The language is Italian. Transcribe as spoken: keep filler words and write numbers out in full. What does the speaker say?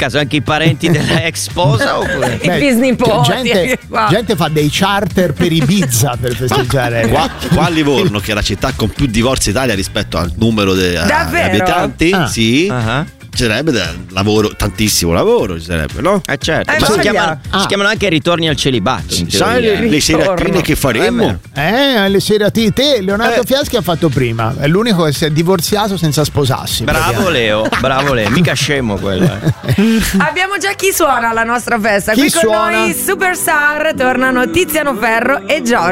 caso anche i parenti della ex sposa oppure Beh, I bisnipoti. gente, Wow. gente fa dei charter per Ibiza per festeggiare. Qua, qua a Livorno, che è la città con più divorzi d'Italia rispetto al numero di Davvero? abitanti, Ah. sì, Ah. ci sarebbe del lavoro, tantissimo lavoro ci sarebbe, no? Eh certo, Eh, ma si voglia. chiamano, Ah. si chiamano anche ritorni al celibato. in Sai teoria, le, eh. le seratine che faremmo? Eh, le serate te, Leonardo Eh. Fiaschi ha fatto prima. È l'unico che si è divorziato senza sposarsi. Bravo Leo, bravo Leo, mica scemo quello. Eh. Abbiamo già chi suona alla nostra festa. Chi Qui con suona? noi Superstar tornano Tiziano Ferro e Giorgio.